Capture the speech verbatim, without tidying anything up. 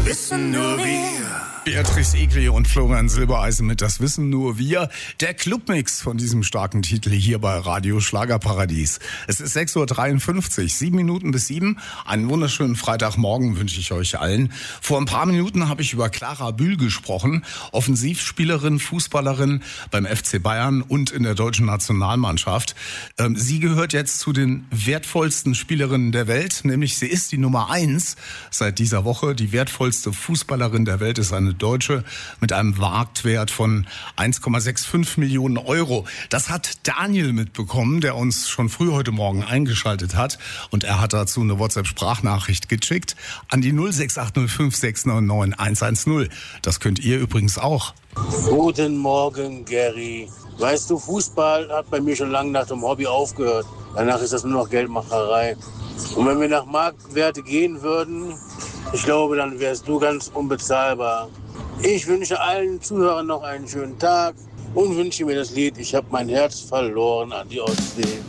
wissen nur wir. Beatrice Egli und Florian Silbereisen mit Das wissen nur wir. Der Clubmix von diesem starken Titel hier bei Radio Schlagerparadies. Es ist sechs Uhr dreiundfünfzig, sieben Minuten bis sieben. Einen wunderschönen Freitagmorgen wünsche ich euch allen. Vor ein paar Minuten habe ich über Clara Bühl gesprochen. Offensivspielerin, Fußballerin beim F C Bayern und in der deutschen Nationalmannschaft. Ähm, sie gehört jetzt zu den wertvollsten Spielerinnen der Welt. Nämlich sie ist die Nummer eins seit dieser Woche. Die wertvollste Fußballerin der Welt ist eine Deutsche mit einem Marktwert von eins Komma fünfundsechzig Millionen Euro. Das hat Daniel mitbekommen, der uns schon früh heute Morgen eingeschaltet hat. Und er hat dazu eine WhatsApp-Sprachnachricht geschickt an die null sechs acht null fünf sechs neun neun eins eins null. Das könnt ihr übrigens auch. Guten Morgen, Gary. Weißt du, Fußball hat bei mir schon lange nach dem Hobby aufgehört. Danach ist das nur noch Geldmacherei. Und wenn wir nach Marktwerte gehen würden, ich glaube, dann wärst du ganz unbezahlbar. Ich wünsche allen Zuhörern noch einen schönen Tag und wünsche mir das Lied Ich hab mein Herz verloren an die Ostsee.